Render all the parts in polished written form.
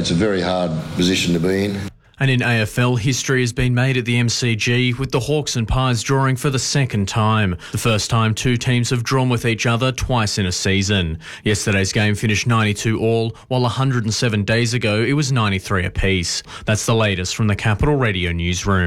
it's a very hard position to be in. And in AFL, history has been made at the MCG, with the Hawks and Pies drawing for the second time. The first time two teams have drawn with each other twice in a season. Yesterday's game finished 92 all, while 107 days ago it was 93 apiece. That's the latest from the Capital Radio newsroom.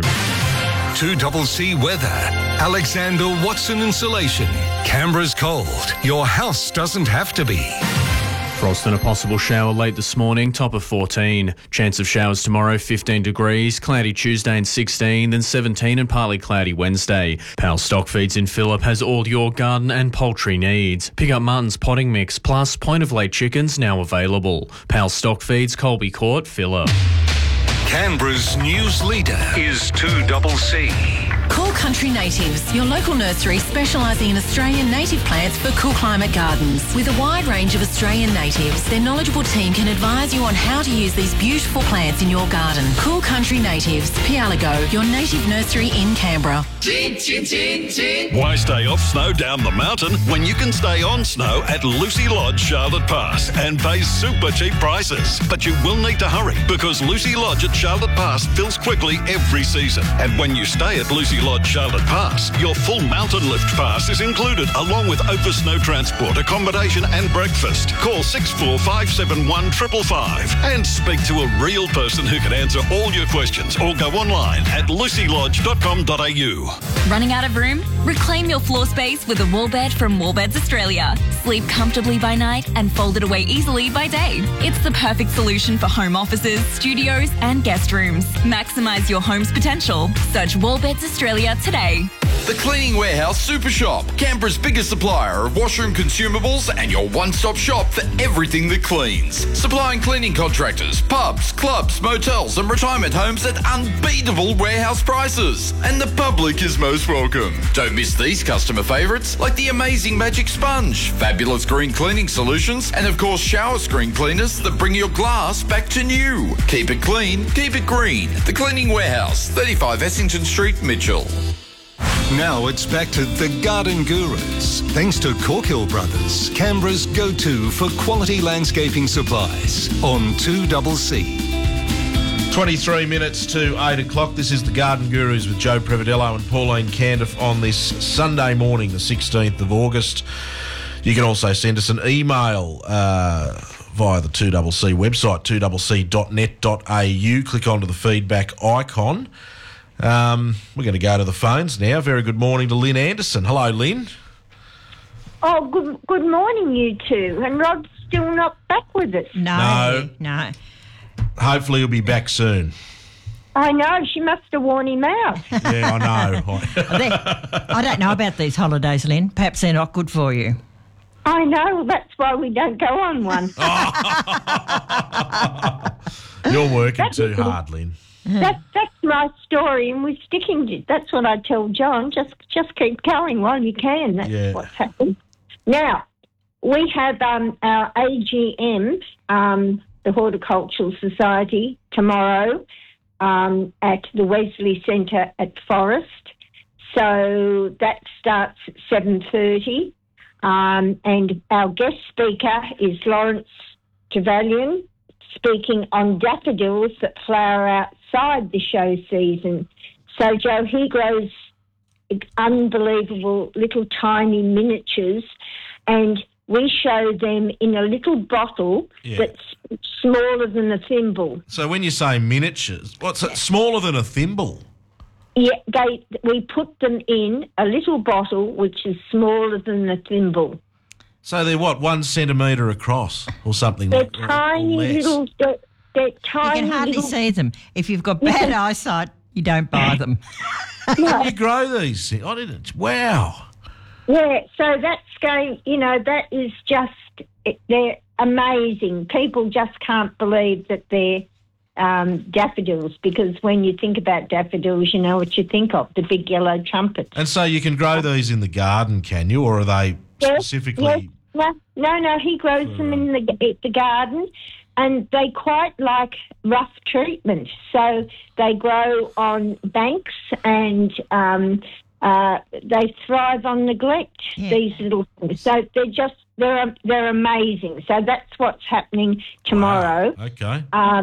2CC weather. Alexander Watson Insulation. Canberra's cold. Your house doesn't have to be. Frost and a possible shower late this morning, top of 14. Chance of showers tomorrow, 15 degrees. Cloudy Tuesday and 16, then 17 and partly cloudy Wednesday. Powell Stock Feeds in Phillip has all your garden and poultry needs. Pick up Martin's potting mix plus point of laid chickens now available. Powell Stock Feeds, Colby Court, Phillip. Canberra's news leader is 2CC. Cool Country Natives, your local nursery specialising in Australian native plants for cool climate gardens. With a wide range of Australian natives, their knowledgeable team can advise you on how to use these beautiful plants in your garden. Cool Country Natives, Pialago, your native nursery in Canberra. Why stay off snow down the mountain when you can stay on snow at Lucy Lodge, Charlotte Pass, and pay super cheap prices? But you will need to hurry, because Lucy Lodge at Charlotte Pass fills quickly every season. And when you stay at Lucy Lodge, Charlotte Pass, your full mountain lift pass is included, along with over snow transport, accommodation and breakfast. Call 64571 555 and speak to a real person who can answer all your questions, or go online at lucylodge.com.au. Running out of room? Reclaim your floor space with a wall bed from Wallbeds Australia. Sleep comfortably by night and fold it away easily by day. It's the perfect solution for home offices, studios and guest rooms. Maximise your home's potential. Search Wallbeds Australia today. The Cleaning Warehouse Super Shop, Canberra's biggest supplier of washroom consumables and your one-stop shop for everything that cleans. Supplying cleaning contractors, pubs, clubs, motels and retirement homes at unbeatable warehouse prices. And the public is most welcome. Don't miss these customer favourites like the amazing Magic Sponge, fabulous green cleaning solutions, and of course shower screen cleaners that bring your glass back to new. Keep it clean, keep it green. The Cleaning Warehouse, 35 Essington Street, Mitchell. Now it's back to the Garden Gurus. Thanks to Corkhill Brothers, Canberra's go-to for quality landscaping supplies on 2CC. 23 minutes to 8 o'clock. This is the Garden Gurus with Joe Prevedello and Pauline Candiff on this Sunday morning, the 16th of August. You can also send us an email via the 2CC website, 2cc.net.au. Click onto the feedback icon. We're going to go to the phones now. Very good morning to Lynn Anderson. Hello, Lynn. Oh, good morning, you two. And Rod's still not back with us. No. Hopefully he'll be back soon. I know. She must have worn him out. Yeah, I know. I don't know about these holidays, Lynn. Perhaps they're not good for you. I know. That's why we don't go on one. You're working too hard, Lynn. That's my story, and we're sticking to it. That's what I tell John. Just keep going while you can. That's what's happened. Now, we have our AGM, the Horticultural Society, tomorrow at the Wesley Centre at Forest. So that starts at 7:30. And our guest speaker is Lawrence Trevelyan, speaking on daffodils that flower outside the show season. So, Joe, he grows unbelievable little tiny miniatures, and we show them in a little bottle that's smaller than a thimble. So when you say miniatures, what's it, smaller than a thimble? Yeah, we put them in a little bottle which is smaller than a thimble. So they're what, 1 centimetre across or something? They're tiny little. They're tiny. You can hardly see them. If you've got bad eyesight, you don't buy them. How do you grow these things? I didn't. Wow. Yeah, so that's going. That is just. They're amazing. People just can't believe that they're daffodils, because when you think about daffodils, you know what you think of, the big yellow trumpets. And so you can grow these in the garden, can you, or are they specifically? Yes. No, he grows them in the garden, and they quite like rough treatment. So they grow on banks, and they thrive on neglect. Yeah. These little things. So they're amazing. So that's what's happening tomorrow. Wow. Okay.